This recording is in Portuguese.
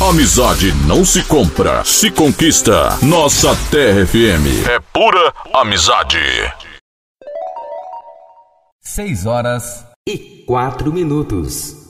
Amizade não se compra, se conquista. Nossa Terra FM é pura amizade. 6 horas e 4 minutos.